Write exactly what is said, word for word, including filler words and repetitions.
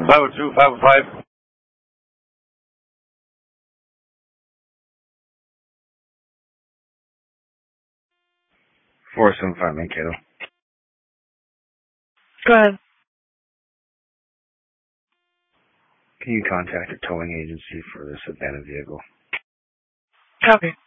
five oh two, five oh five. four seven five Mankato. Go ahead. Can you contact a towing agency for this abandoned vehicle? Copy.